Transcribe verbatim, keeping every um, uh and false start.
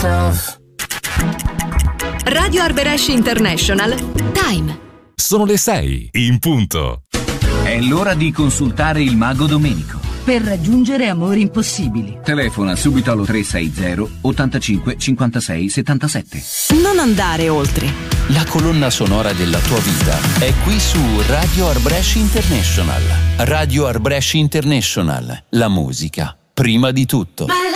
Radio Arbresh International Time. Sono le sei in punto. È l'ora di consultare il mago Domenico. Per raggiungere amori impossibili. Telefona subito allo tre sei zero ottantacinque cinquantasei settantasette. Non andare oltre. La colonna sonora della tua vita è qui su Radio Arbresh International. Radio Arbresh International. La musica prima di tutto.